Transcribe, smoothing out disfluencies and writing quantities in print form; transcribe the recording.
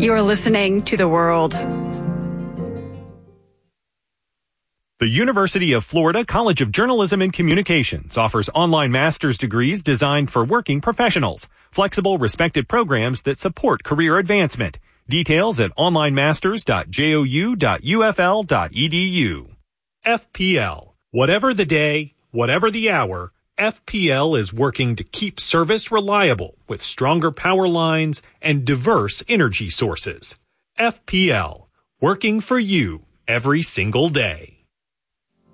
You're listening to The World. The University of Florida College of Journalism and Communications offers online master's degrees designed for working professionals. Flexible, respected programs that support career advancement. Details at onlinemasters.jou.ufl.edu. FPL. Whatever the day, whatever the hour, FPL is working to keep service reliable with stronger power lines and diverse energy sources. FPL. Working for you every single day.